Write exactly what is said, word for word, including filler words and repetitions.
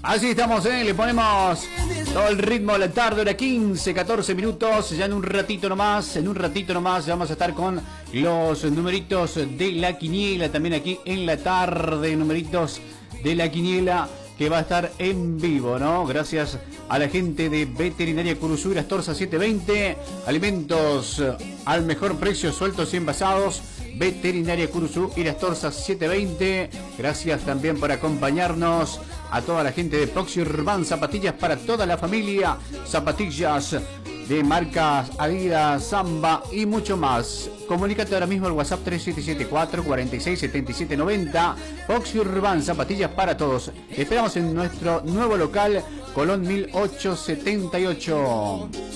Así estamos, ¿eh? Le ponemos todo el ritmo a la tarde, hora quince, catorce minutos. Ya en un ratito nomás, en un ratito nomás ya vamos a estar con los numeritos de la quiniela. También aquí en la tarde, numeritos de la quiniela que va a estar en vivo, ¿no? Gracias a la gente de Veterinaria Curuzú y Astorza setecientos veinte. Alimentos al mejor precio, sueltos y envasados. Veterinaria Curuzú y Astorza setecientos veinte. Gracias también por acompañarnos. A toda la gente de Proxy Urban, zapatillas para toda la familia, zapatillas de marcas Adidas, Samba y mucho más. Comunícate ahora mismo al WhatsApp tres siete siete cuatro, cuatro seis, siete siete nueve cero. Proxy Urban, zapatillas para todos. Esperamos en nuestro nuevo local, Colón mil ochocientos setenta y ocho.